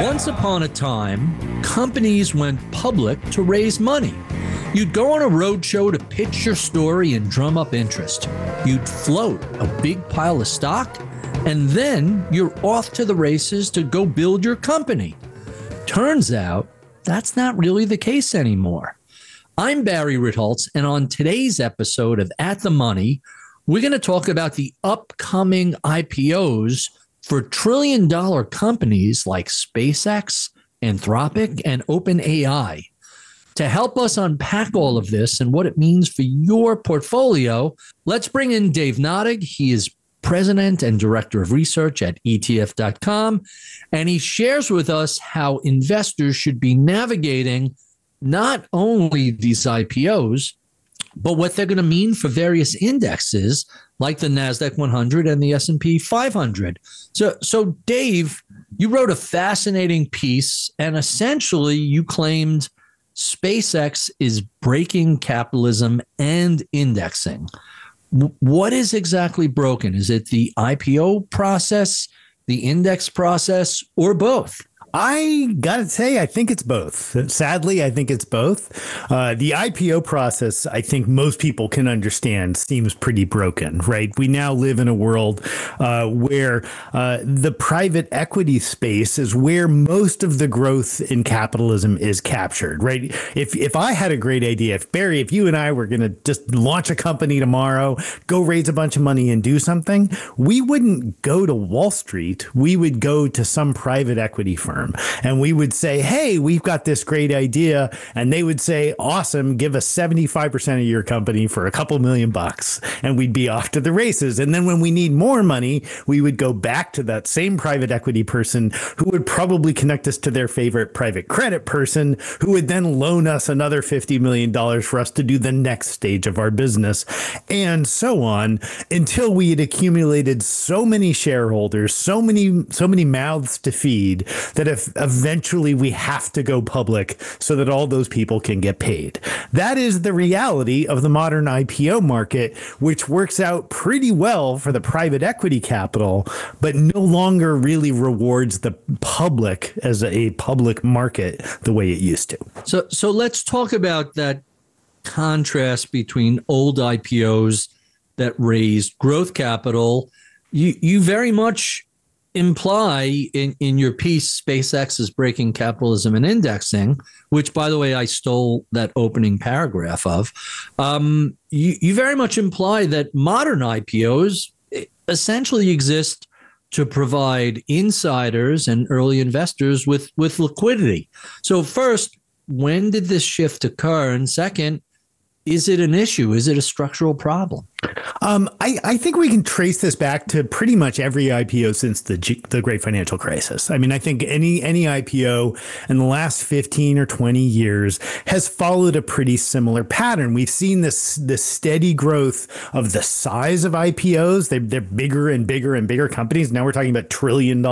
Once upon a time, companies went public to raise money. You'd go on a roadshow to pitch your story and drum up interest. You'd float a big pile of stock, and then you're off to the races to go build your company. Turns out, that's not really the case anymore. I'm Barry Ritholtz, and on today's episode of At the Money, we're going to talk about the upcoming IPOs for trillion-dollar companies like SpaceX, Anthropic, and OpenAI. To help us unpack all of this and what it means for your portfolio, let's bring in Dave Nadig. He is President and Director of Research at ETF.com, and he shares with us how investors should be navigating not only these IPOs, but what they're going to mean for various indexes like the NASDAQ 100 and the S&P 500. So Dave, you wrote a fascinating piece, and essentially you claimed SpaceX is breaking capitalism and indexing. What is exactly broken? Is it the IPO process, the index process, or both? I gotta say, I think it's both. Sadly, I think it's both. The IPO process, I think most people can understand, seems pretty broken, right? We now live in a world where the private equity space is where most of the growth in capitalism is captured, right? If I had a great idea, if you and I were going to just launch a company tomorrow, go raise a bunch of money and do something, we wouldn't go to Wall Street. We would go to some private equity firm. And we would say, hey, we've got this great idea. And they would say, awesome, give us 75% of your company for a couple $1,000,000. And we'd be off to the races. And then when we need more money, we would go back to that same private equity person who would probably connect us to their favorite private credit person, who would then loan us another $50 million for us to do the next stage of our business, and so on, until we had accumulated so many shareholders, so many mouths to feed, that if eventually we have to go public so that all those people can get paid. That is the reality of the modern IPO market, which works out pretty well for the private equity capital, but no longer really rewards the public as a public market the way it used to. So let's talk about that contrast between old IPOs that raised growth capital. You very much imply in your piece, SpaceX is breaking capitalism and indexing, which, by the way, I stole that opening paragraph of. You very much imply that modern IPOs essentially exist to provide insiders and early investors with liquidity. So first, when did this shift occur? And second, is it an issue? Is it a structural problem? I think we can trace this back to pretty much every IPO since the Great Financial Crisis. I mean, I think any IPO in the last 15 or 20 years has followed a pretty similar pattern. We've seen this steady growth of the size of IPOs. They're bigger and bigger and bigger companies. Now we're talking about $1 trillion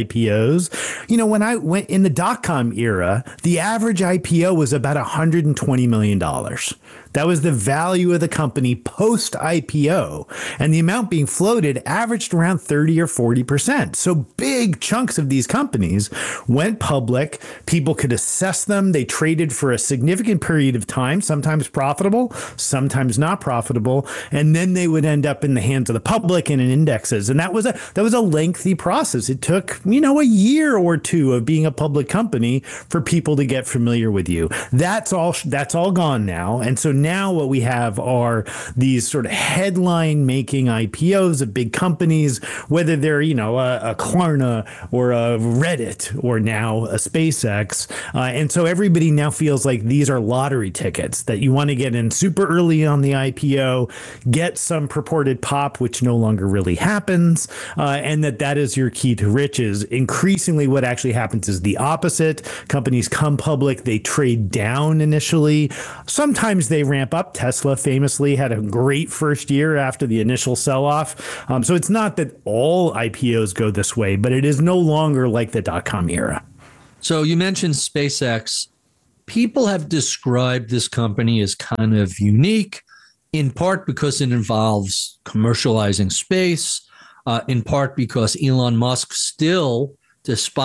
IPOs. You know, when I went in the dot-com era, the average IPO was about $120 million. That was the value of the company post IPO, and the amount being floated averaged around 30 or 40%. So big chunks of these companies went public. People could assess them. They traded for a significant period of time, sometimes profitable, sometimes not profitable, and then they would end up in the hands of the public and in indexes. And that was a lengthy process. It took, a year or two of being a public company for people to get familiar with you. That's all gone now. And so now what we have are these sort of headline making IPOs of big companies, whether they're, a Klarna or a Reddit or now a SpaceX. And so everybody now feels like these are lottery tickets that you want to get in super early on the IPO, get some purported pop, which no longer really happens, and that is your key to riches. Increasingly, what actually happens is the opposite. Companies come public, they trade down initially. Sometimes they ramp up. Tesla famously had a great first year after the initial sell-off. So it's not that all IPOs go this way, but it is no longer like the dot-com era. So you mentioned SpaceX. People have described this company as kind of unique, in part because it involves commercializing space, in part because Elon Musk still, despite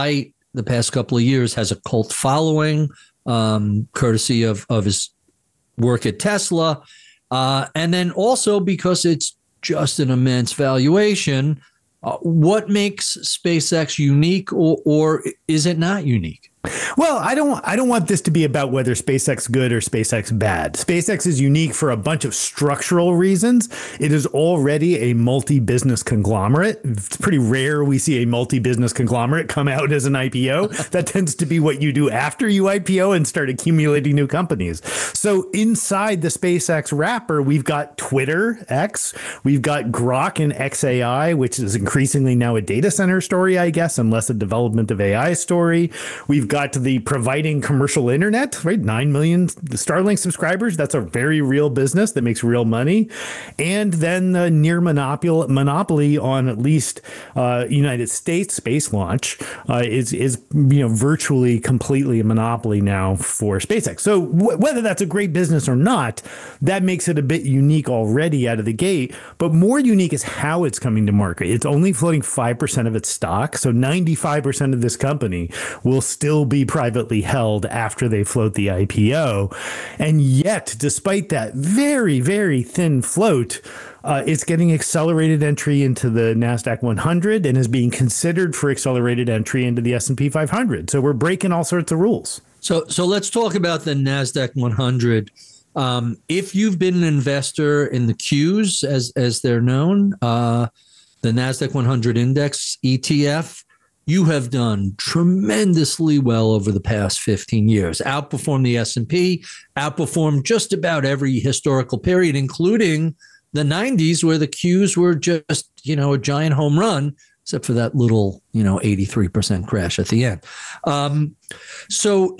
the past couple of years has a cult following, courtesy of his work at Tesla. And then also because it's just an immense valuation. What makes SpaceX unique, or is it not unique? Well, I don't want this to be about whether SpaceX good or SpaceX bad. SpaceX is unique for a bunch of structural reasons. It is already a multi-business conglomerate. It's pretty rare we see a multi-business conglomerate come out as an IPO. That tends to be what you do after you IPO and start accumulating new companies. So inside the SpaceX wrapper, we've got Twitter, X, we've got Grok and xAI, which is increasingly now a data center story, I guess, and less a development of AI story. We've got the providing commercial internet, right? 9 million Starlink subscribers. That's a very real business that makes real money. And then the near monopoly on at least United States space launch is virtually completely a monopoly now for SpaceX. So whether that's a great business or not, that makes it a bit unique already out of the gate. But more unique is how it's coming to market. It's only floating 5% of its stock. So 95% of this company will still be privately held after they float the IPO. And yet, despite that very, very thin float, it's getting accelerated entry into the NASDAQ 100 and is being considered for accelerated entry into the S&P 500. So we're breaking all sorts of rules. So let's talk about the NASDAQ 100. If you've been an investor in the Qs, as they're known, the NASDAQ 100 Index ETF, you have done tremendously well over the past 15 years. Outperformed the S&P, outperformed just about every historical period, including the 90s, where the Qs were just, a giant home run, except for that little, 83% crash at the end. So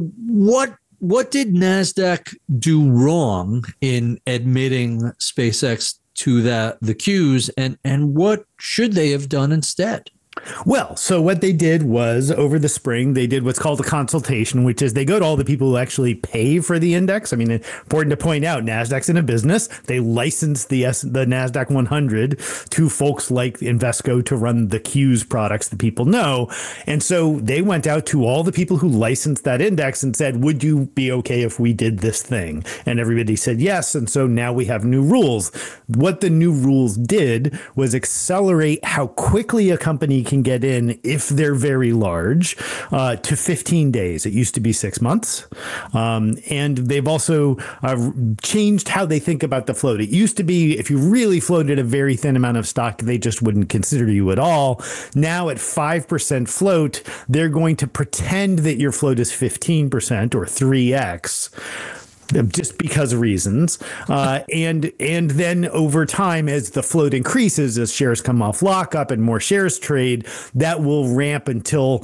what did NASDAQ do wrong in admitting SpaceX to the Qs, and what should they have done instead? Well, so what they did was over the spring, they did what's called a consultation, which is they go to all the people who actually pay for the index. I mean, important to point out, NASDAQ's in a business. They license the NASDAQ 100 to folks like Invesco to run the Qs products that people know. And so they went out to all the people who licensed that index and said, would you be okay if we did this thing? And everybody said yes. And so now we have new rules. What the new rules did was accelerate how quickly a company can get in if they're very large to 15 days. It used to be 6 months. And they've also changed how they think about the float. It used to be if you really floated a very thin amount of stock, they just wouldn't consider you at all. Now at 5% float, they're going to pretend that your float is 15% or 3x. Just because of reasons. And then over time, as the float increases, as shares come off lockup and more shares trade, that will ramp until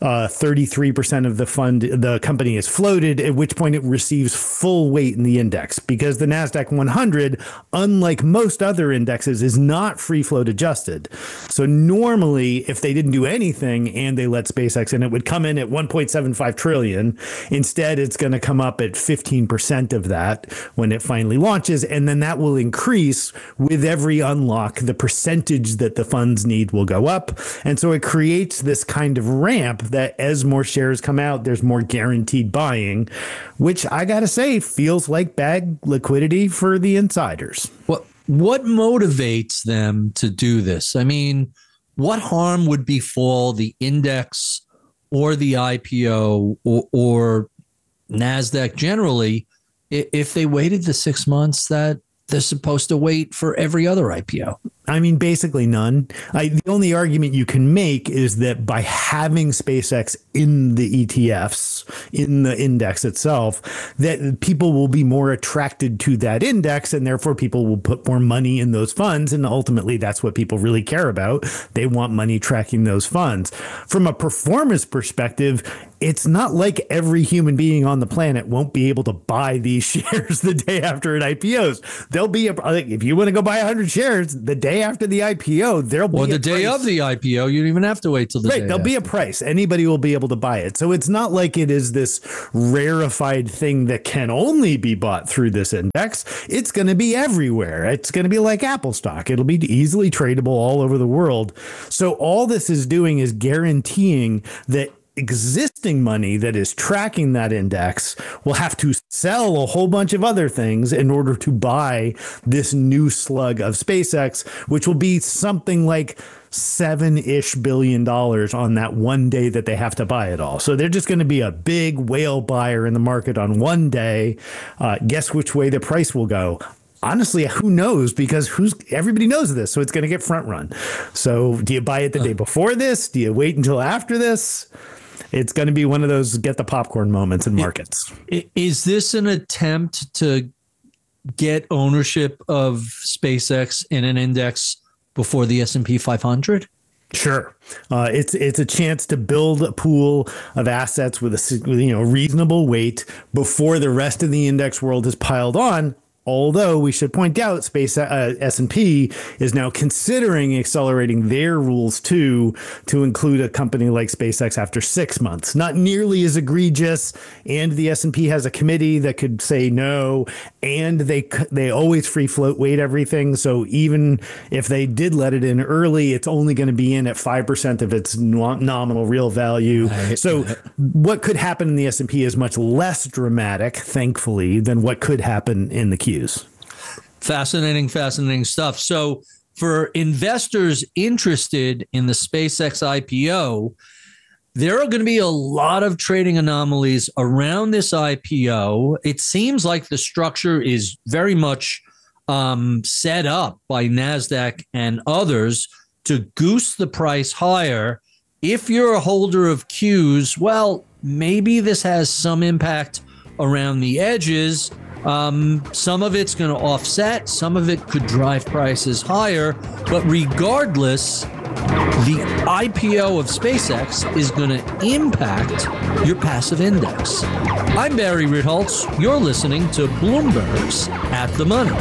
33% of the company is floated, at which point it receives full weight in the index, because the NASDAQ 100, unlike most other indexes, is not free float adjusted. So normally, if they didn't do anything and they let SpaceX in, it would come in at 1.75 trillion. Instead, it's going to come up at 15% of that when it finally launches. And then that will increase with every unlock. The percentage that the funds need will go up. And so it creates this kind of ramp that as more shares come out, there's more guaranteed buying, which I got to say feels like bad liquidity for the insiders. What motivates them to do this? I mean, what harm would befall the index or the IPO or NASDAQ generally if they waited the 6 months that they're supposed to wait for every other IPO? I mean, basically none. The only argument you can make is that by having SpaceX in the ETFs, in the index itself, that people will be more attracted to that index, and therefore people will put more money in those funds. And ultimately, that's what people really care about. They want money tracking those funds. From a performance perspective, it's not like every human being on the planet won't be able to buy these shares the day after it IPOs. There'll be if you want to go buy 100 shares the day after the IPO, there'll be the day of the IPO. You don't even have to wait till the day. Right, there'll be a price. Anybody will be able to buy it. So it's not like it is this rarefied thing that can only be bought through this index. It's going to be everywhere. It's going to be like Apple stock. It'll be easily tradable all over the world. So all this is doing is guaranteeing that existing money that is tracking that index will have to sell a whole bunch of other things in order to buy this new slug of SpaceX, which will be something like $7-ish billion on that one day that they have to buy it all. So they're just going to be a big whale buyer in the market on one day. Guess which way the price will go? Honestly, who knows? Because everybody knows this, so it's going to get front run. So do you buy it the day before this? Do you wait until after this? It's going to be one of those get the popcorn moments in markets. Is this an attempt to get ownership of SpaceX in an index before the S&P 500? Sure. It's a chance to build a pool of assets with a reasonable weight before the rest of the index world is piled on. Although we should point out, S&P is now considering accelerating their rules to include a company like SpaceX after 6 months. Not nearly as egregious, and the S&P has a committee that could say no, and they always free float weight everything. So even if they did let it in early, it's only going to be in at 5% of its nominal real value. Right. So what could happen in the S&P is much less dramatic, thankfully, than what could happen in the Qs. Fascinating stuff. So for investors interested in the SpaceX IPO, there are going to be a lot of trading anomalies around this IPO. It seems like the structure is very much set up by NASDAQ and others to goose the price higher. If you're a holder of Qs, well, maybe this has some impact around the edges. Some of it's going to offset, some of it could drive prices higher, but regardless, the IPO of SpaceX is going to impact your passive index. I'm Barry Ritholtz. You're listening to Bloomberg's At the Money.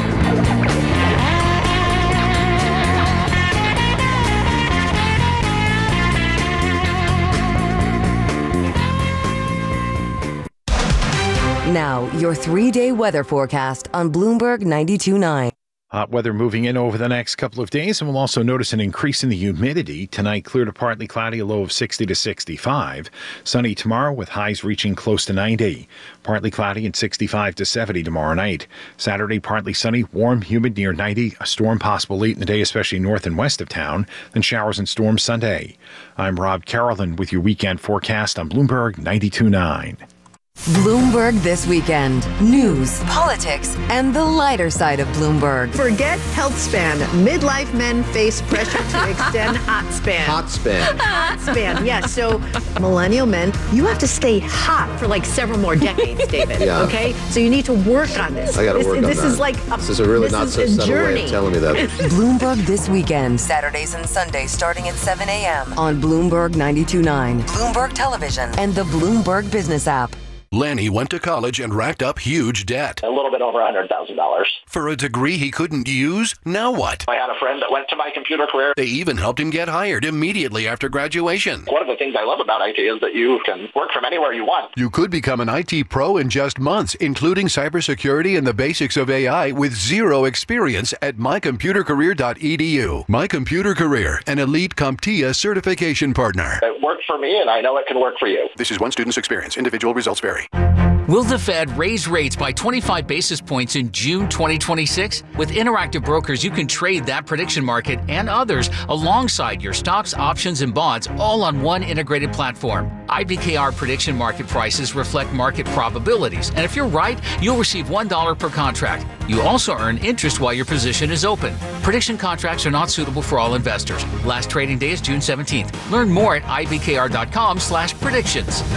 Now, your 3-day weather forecast on Bloomberg 92.9. Hot weather moving in over the next couple of days, and we'll also notice an increase in the humidity. Tonight, clear to partly cloudy, a low of 60 to 65. Sunny tomorrow with highs reaching close to 90. Partly cloudy and 65 to 70 tomorrow night. Saturday, partly sunny, warm, humid near 90. A storm possible late in the day, especially north and west of town. Then showers and storms Sunday. I'm Rob Carolyn with your weekend forecast on Bloomberg 92.9. Bloomberg This Weekend. News, politics, and the lighter side of Bloomberg. Forget health span. Midlife men face pressure to extend hot span. Hot span. Hot span, yes. So millennial men, you have to stay hot for like several more decades, David. Yeah. Okay? So you need to work on this. I got to work on that. This is like this is a really not so subtle way of telling me that. Bloomberg This Weekend. Saturdays and Sundays starting at 7 a.m. on Bloomberg 92.9, Bloomberg Television, and the Bloomberg Business app. Lanny went to college and racked up huge debt. A little bit over $100,000. For a degree he couldn't use, now what? I had a friend that went to My Computer Career. They even helped him get hired immediately after graduation. One of the things I love about IT is that you can work from anywhere you want. You could become an IT pro in just months, including cybersecurity and the basics of AI with zero experience at mycomputercareer.edu. My Computer Career, an elite CompTIA certification partner. It worked for me, and I know it can work for you. This is one student's experience. Individual results vary. Will the Fed raise rates by 25 basis points in June 2026? With Interactive Brokers, you can trade that prediction market and others alongside your stocks, options, and bonds, all on one integrated platform. IBKR prediction market prices reflect market probabilities, and if you're right, you'll receive $1 per contract. You also earn interest while your position is open. Prediction contracts are not suitable for all investors. Last trading day is June 17th. Learn more at ibkr.com/predictions.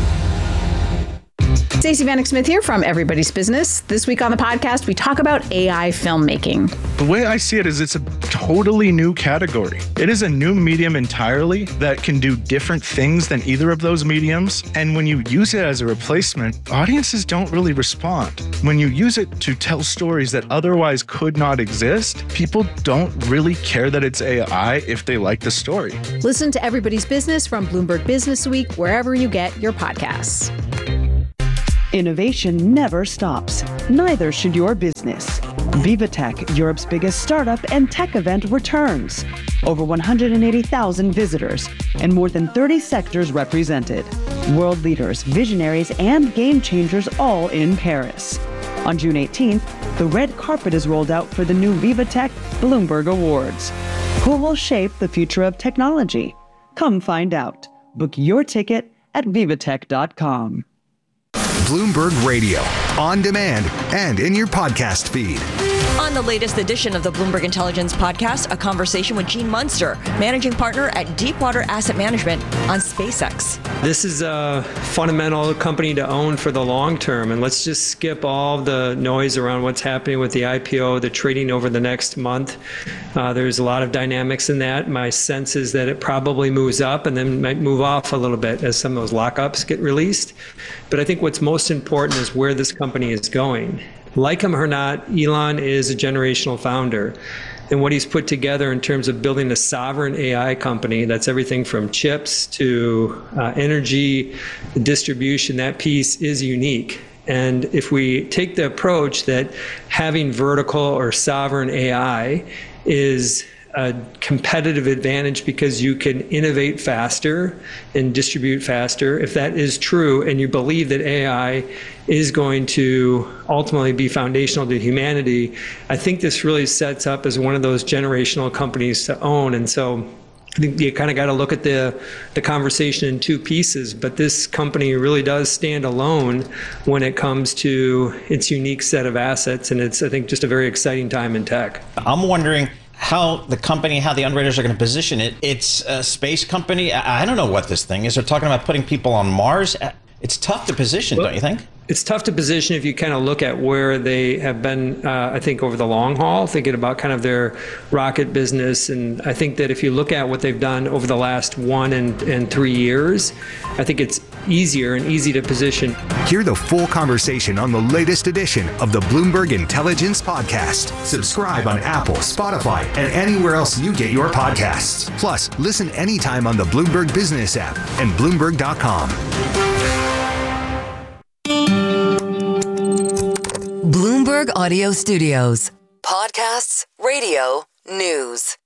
Stacey Vanek Smith here from Everybody's Business. This week on the podcast, we talk about AI filmmaking. The way I see it is it's a totally new category. It is a new medium entirely that can do different things than either of those mediums. And when you use it as a replacement, audiences don't really respond. When you use it to tell stories that otherwise could not exist, people don't really care that it's AI if they like the story. Listen to Everybody's Business from Bloomberg Business Week, wherever you get your podcasts. Innovation never stops. Neither should your business. VivaTech, Europe's biggest startup and tech event, returns. Over 180,000 visitors and more than 30 sectors represented. World leaders, visionaries, and game changers all in Paris. On June 18th, the red carpet is rolled out for the new VivaTech Bloomberg Awards. Who will shape the future of technology? Come find out. Book your ticket at vivatech.com. Bloomberg Radio, on demand and in your podcast feed. On the latest edition of the Bloomberg Intelligence Podcast, a conversation with Gene Munster, managing partner at Deepwater Asset Management, on SpaceX. This is a fundamental company to own for the long term. And let's just skip all the noise around what's happening with the IPO, the trading over the next month. There's a lot of dynamics in that. My sense is that it probably moves up and then might move off a little bit as some of those lockups get released. But I think what's most important is where this company is going. Like him or not, Elon is a generational founder. And what he's put together in terms of building a sovereign AI company, that's everything from chips to energy, distribution, that piece is unique. And if we take the approach that having vertical or sovereign AI is a competitive advantage because you can innovate faster and distribute faster, if that is true and you believe that AI is going to ultimately be foundational to humanity, I think this really sets up as one of those generational companies to own. And so I think you kind of got to look at the conversation in two pieces, but this company really does stand alone when it comes to its unique set of assets. And it's, I think, just a very exciting time in tech. I'm wondering how the underwriters are going to position it. It's a space company. I don't know what this thing is. They're talking about putting people on Mars. It's tough to position, don't you think? It's tough to position if you kind of look at where they have been, I think, over the long haul, thinking about kind of their rocket business. And I think that if you look at what they've done over the last 1 and 3 years, I think it's easier and easy to position. Hear the full conversation on the latest edition of the Bloomberg Intelligence Podcast. Subscribe on Apple, Spotify, and anywhere else you get your podcasts. Plus, listen anytime on the Bloomberg Business app and Bloomberg.com. Bloomberg Audio Studios. Podcasts, radio, news.